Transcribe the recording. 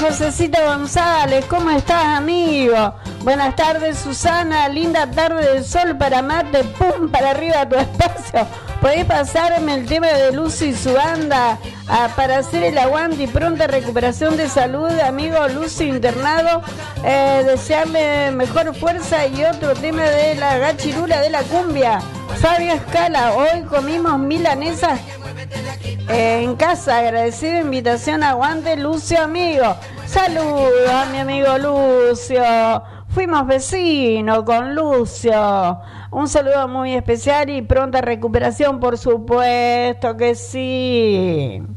Josecito González, ¿cómo estás, amigo? Buenas tardes, Susana, linda tarde de sol para mate, pum, para arriba tu espacio. ¿Podés pasarme el tema de Lucy y su banda para hacer el aguante y pronta recuperación de salud, amigo Lucy internado? Desearle mejor fuerza y otro tema de la gachirula de la cumbia. Fabio Escala, hoy comimos milanesas en casa, agradecida invitación, aguante Lucio, amigo. Saludos a mi amigo Lucio. Fuimos vecinos con Lucio. Un saludo muy especial y pronta recuperación, por supuesto que sí.